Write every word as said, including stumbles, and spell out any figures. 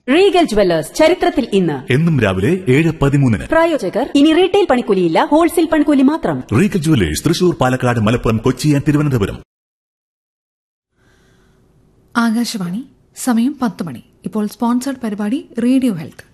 Regal jewellers ചരിത്രത്തിൽ ഇന്ന് എന്നും രാവിലെ ഏഴ് പതിമൂന്നിന്. പ്രായോജകർ ഇനി റീറ്റെയിൽ പണിക്കൂലിയില്ല, ഹോൾസെയിൽ പണിക്കൂലി മാത്രം. Regal jewellers Thrissur, Palakkad, Malappuram, Kochi and Thiruvananthapuram. Akashvani, സമയം പത്ത് മണി. ഇപ്പോൾ സ്പോൺസർഡ് പരിപാടി റേഡിയോ ഹെൽത്ത്.